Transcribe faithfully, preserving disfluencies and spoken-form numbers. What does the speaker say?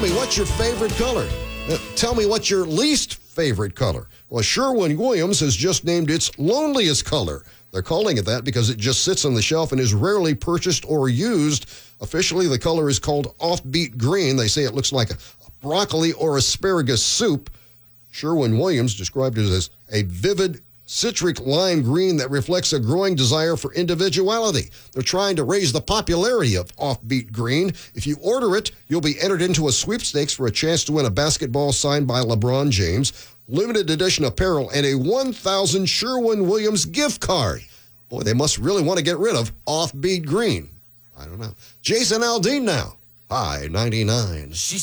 me, what's your favorite color? Uh, tell me what's your least favorite color. Well, Sherwin-Williams has just named its loneliest color. They're calling it that because it just sits on the shelf and is rarely purchased or used. Officially, the color is called offbeat green. They say it looks like a broccoli or asparagus soup. Sherwin-Williams described it as a vivid citric lime green that reflects a growing desire for individuality. They're trying to raise the popularity of offbeat green. If you order it, you'll be entered into a sweepstakes for a chance to win a basketball signed by LeBron James, limited edition apparel, and a one thousand Sherwin-Williams gift card. Boy, they must really want to get rid of offbeat green. I don't know. Jason Aldean now. High ninety-nine. She